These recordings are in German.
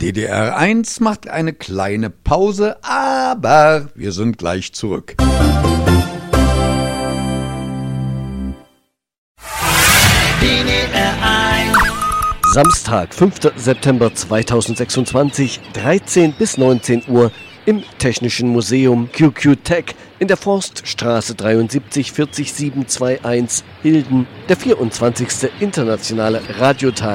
DDR1 macht eine kleine Pause, aber wir sind gleich zurück. Samstag, 5. September 2026, 13 bis 19 Uhr im Technischen Museum QQ Tech in der Forststraße 73 40721 Hilden, der 24. Internationale Radiotag.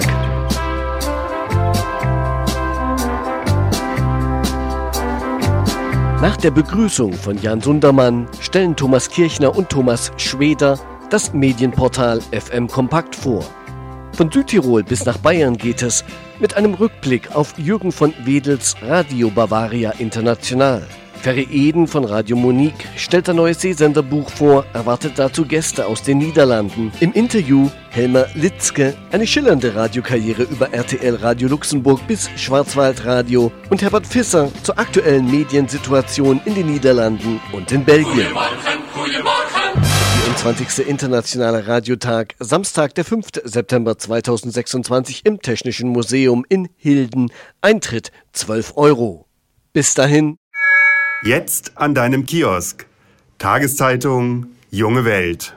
Nach der Begrüßung von Jan Sundermann stellen Thomas Kirchner und Thomas Schweder das Medienportal FM Kompakt vor. Von Südtirol bis nach Bayern geht es mit einem Rückblick auf Jürgen von Wedels Radio Bavaria International. Ferry Eden von Radio Monique stellt ein neues Seesenderbuch vor, erwartet dazu Gäste aus den Niederlanden. Im Interview Helmer Litzke, eine schillernde Radiokarriere über RTL Radio Luxemburg bis Schwarzwaldradio, und Herbert Visser zur aktuellen Mediensituation in den Niederlanden und in Belgien. 24. Internationaler Radiotag, Samstag, der 5. September 2026 im Technischen Museum in Hilden. Eintritt 12 €. Bis dahin. Jetzt an deinem Kiosk. Tageszeitung Junge Welt.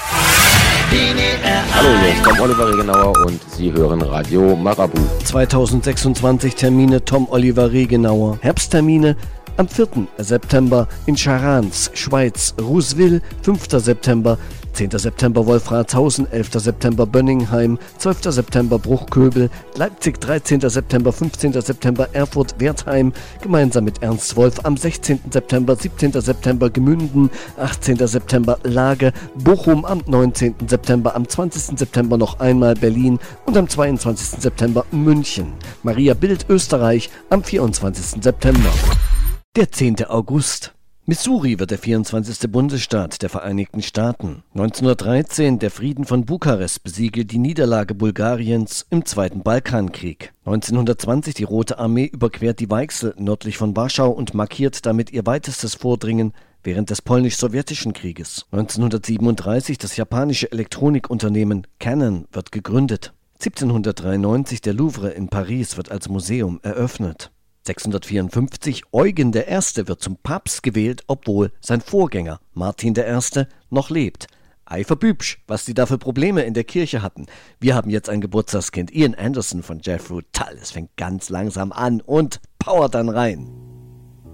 Hallo, hier ist Tom Oliver Regenauer und Sie hören Radio Marabu. 2026 Termine Tom Oliver Regenauer. Herbsttermine am 4. September in Charans, Schweiz, Rousville, 5. September, 10. September Wolfratshausen, 11. September Bönningheim, 12. September Bruchköbel, Leipzig, 13. September, 15. September Erfurt-Wertheim, gemeinsam mit Ernst Wolf am 16. September, 17. September Gemünden, 18. September Lage, Bochum am 19. September, am 20. September noch einmal Berlin und am 22. September München. Maria Bild, Österreich, am 24. September. Der 10. August. Missouri wird der 24. Bundesstaat der Vereinigten Staaten. 1913 der Frieden von Bukarest besiegelt die Niederlage Bulgariens im Zweiten Balkankrieg. 1920 die Rote Armee überquert die Weichsel nördlich von Warschau und markiert damit ihr weitestes Vordringen während des Polnisch-Sowjetischen Krieges. 1937 das japanische Elektronikunternehmen Canon wird gegründet. 1793 der Louvre in Paris wird als Museum eröffnet. 654 Eugen I. wird zum Papst gewählt, obwohl sein Vorgänger Martin I. noch lebt. Ei verbübsch, was die da für Probleme in der Kirche hatten. Wir haben jetzt ein Geburtstagskind, Ian Anderson von Jethro Tull. Es fängt ganz langsam an und powert dann rein.